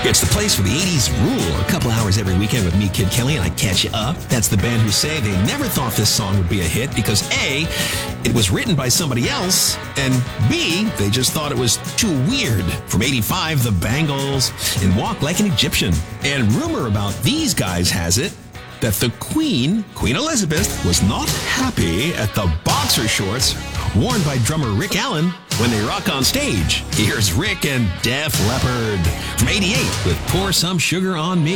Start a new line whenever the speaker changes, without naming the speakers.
It's the place for the 80s rule. A couple hours every weekend with me, Kid Kelly, and I catch you up. That's the band who say they never thought this song would be a hit because A, it was written by somebody else, and B, they just thought it was too weird. From 85, the Bangles in Walk Like an Egyptian. And rumor about these guys has it that the Queen Elizabeth, was not happy at the boxer shorts worn by drummer Rick Allen when they rock on stage. Here's Rick and Def Leppard from 88 with Pour Some Sugar on Me.